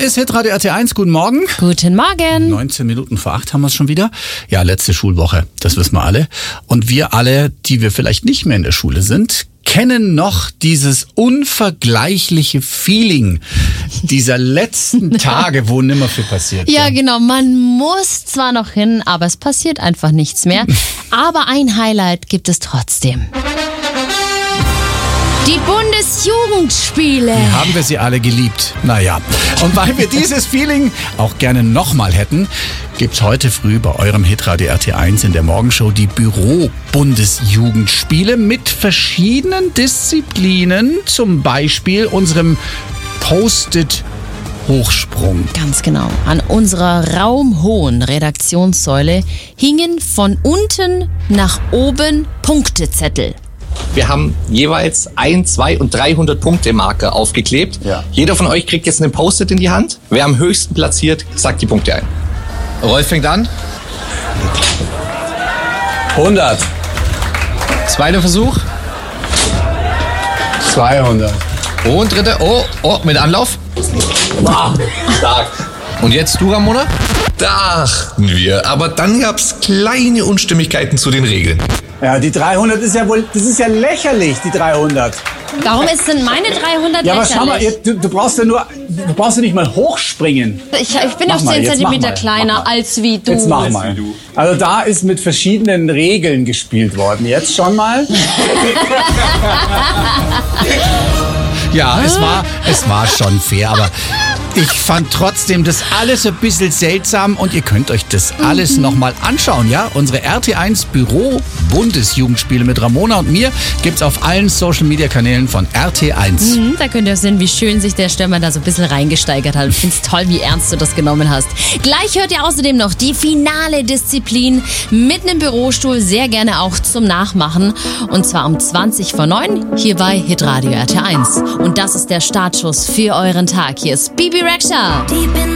ist Hitradio RT1. Guten Morgen. Guten Morgen. 19 Minuten vor 8 haben wir es schon wieder. Ja, letzte Schulwoche, das wissen wir alle. Und wir alle, die wir vielleicht nicht mehr in der Schule sind, kennen noch dieses unvergleichliche Feeling dieser letzten Tage, wo nimmer viel passiert. Ja, genau. Man muss zwar noch hin, aber es passiert einfach nichts mehr. Aber ein Highlight gibt es trotzdem. Die Bundesjugendspiele. Wie haben wir sie alle geliebt? Naja, und weil wir dieses Feeling auch gerne nochmal hätten, gibt's heute früh bei eurem Hitradio RT1 in der Morgenshow die Büro-Bundesjugendspiele mit verschiedenen Disziplinen, zum Beispiel unserem Post-it-Hochsprung. Ganz genau. An unserer raumhohen Redaktionssäule hingen von unten nach oben Punktezettel. Wir haben jeweils 1, 2 und 300 Punkte Marker aufgeklebt. Ja. Jeder von euch kriegt jetzt einen Post-it in die Hand. Wer am höchsten platziert, sagt die Punkte ein. Rolf fängt an. 100. Zweiter Versuch. 200. Und dritter. Oh, mit Anlauf. Stark. Und jetzt du, Ramona? Dachten wir, aber dann gab's kleine Unstimmigkeiten zu den Regeln. Ja, die 300 ist ja wohl, das ist ja lächerlich, die 300. Warum ist denn meine 300 Ja, aber schau mal, lächerlich? du brauchst ja nicht mal hochspringen. Ich bin Mach auch mal, 10 jetzt mach Zentimeter mal, kleiner mach mal. als wie du. Jetzt mach mal. Also da ist mit verschiedenen Regeln gespielt worden. Jetzt schon mal. Ja, es war schon fair, aber ich fand trotzdem das alles ein bisschen seltsam und ihr könnt euch das alles nochmal anschauen, ja? Unsere RT1 Büro Bundesjugendspiele mit Ramona und mir gibt's auf allen Social-Media-Kanälen von RT1. Da könnt ihr sehen, wie schön sich der Stürmer da so ein bisschen reingesteigert hat. Ich find's toll, wie ernst du das genommen hast. Gleich hört ihr außerdem noch die finale Disziplin mit einem Bürostuhl, sehr gerne auch zum Nachmachen. Und zwar um 20:09 hier bei Hitradio RT1. Und das ist der Startschuss für euren Tag. Hier ist Bibi Rexha.